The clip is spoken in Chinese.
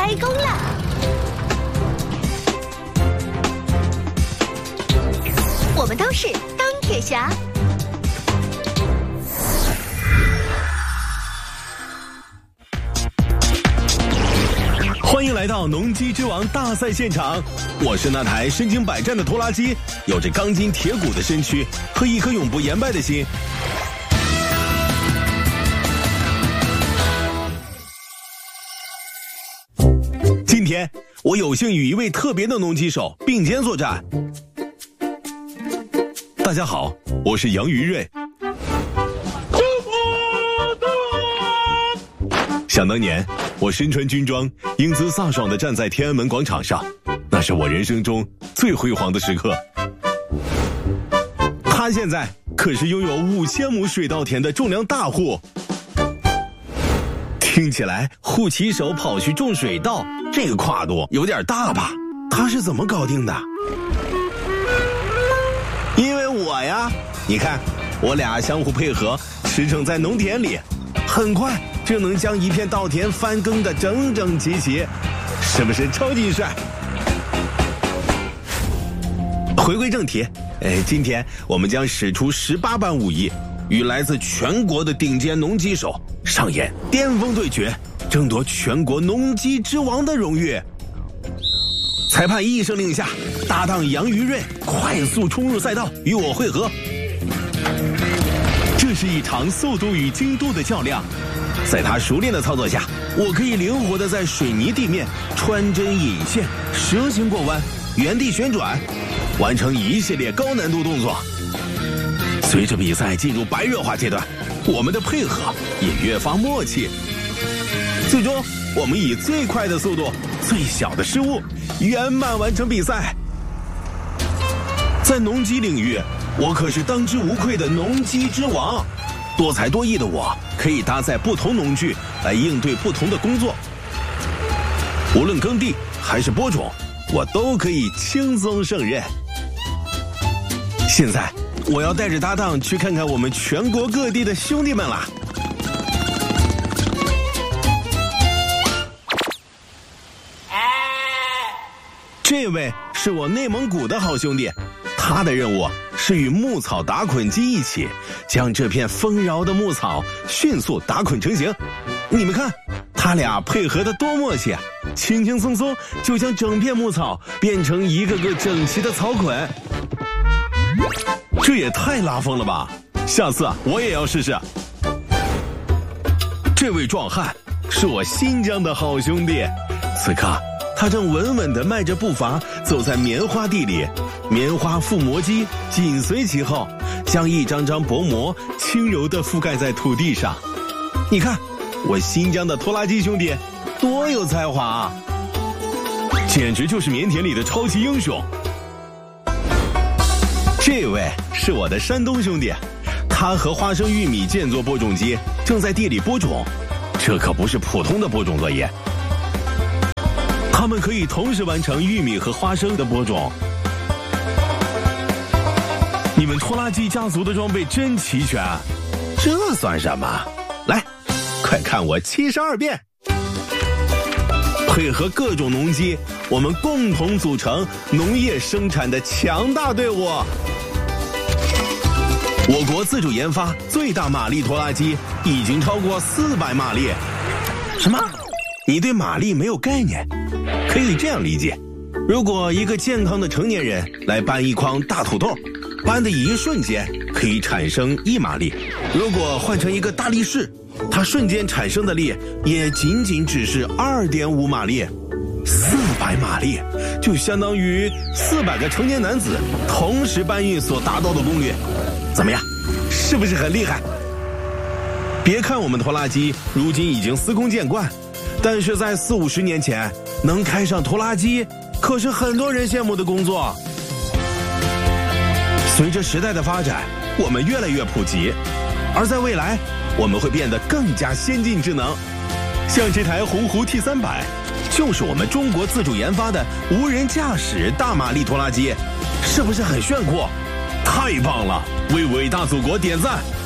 开工了。我们都是钢铁侠。 欢迎来到农机之王大赛现场，我是那台身经百战的拖拉机，有着钢筋铁骨的身躯和一颗永不言败的心。今天我有幸与一位特别的农机手并肩作战。大家好，我是杨于瑞。想当年，我身穿军装，英姿飒爽地站在天安门广场上，那是我人生中最辉煌的时刻。他现在可是拥有5000亩水稻田的种粮大户。听起来护旗手跑去种水稻，这个跨度有点大吧？他是怎么搞定的？因为我呀，你看，我俩相互配合，驰骋在农田里，很快就能将一片稻田翻耕得整整齐齐，是不是超级帅？回归正题，今天我们将使出18般武艺，与来自全国的顶尖农机手上演巅峰对决，争夺全国农机之王的荣誉。裁判一声令下，搭档杨于瑞快速冲入赛道，与我会合。这是一场速度与精度的较量，在他熟练的操作下，我可以灵活地在水泥地面穿针引线、蛇形过弯、原地旋转，完成一系列高难度动作。随着比赛进入白热化阶段，我们的配合也越发默契。最终，我们以最快的速度、最小的失误，圆满完成比赛。在农机领域，我可是当之无愧的农机之王。多才多艺的我，可以搭载不同农具来应对不同的工作。无论耕地还是播种，我都可以轻松胜任。现在，我要带着搭档去看看我们全国各地的兄弟们啦。这位是我内蒙古的好兄弟，他的任务是与牧草打捆机一起，将这片丰饶的牧草迅速打捆成型。你们看，他俩配合得多默契啊！轻轻松松就将整片牧草变成一个个整齐的草捆，这也太拉风了吧！下次我也要试试。这位壮汉是我新疆的好兄弟，此刻他正稳稳地迈着步伐走在棉花地里，棉花覆膜机紧随其后，将一张张薄膜轻柔地覆盖在土地上。你看，我新疆的拖拉机兄弟多有才华啊，简直就是棉田里的超级英雄。这位是我的山东兄弟，他和花生、玉米建作播种机正在地里播种，这可不是普通的播种作业。他们可以同时完成玉米和花生的播种。你们拖拉机家族的装备真齐全，这算什么？来，快看我72变！配合各种农机，我们共同组成农业生产的强大队伍。我国自主研发最大马力拖拉机已经超过400马力。什么？你对马力没有概念？可以这样理解，如果一个健康的成年人来搬一筐大土豆，搬的一瞬间可以产生1马力。如果换成一个大力士，它瞬间产生的力也仅仅只是2.5马力。400马力就相当于400个成年男子同时搬运所达到的功率。怎么样，是不是很厉害？别看我们拖拉机如今已经司空见惯，但是在40-50年前，能开上拖拉机可是很多人羡慕的工作。随着时代的发展，我们越来越普及，而在未来，我们会变得更加先进智能。像这台鸿鹄 T300，就是我们中国自主研发的无人驾驶大马力拖拉机，是不是很炫酷？太棒了！为伟大祖国点赞！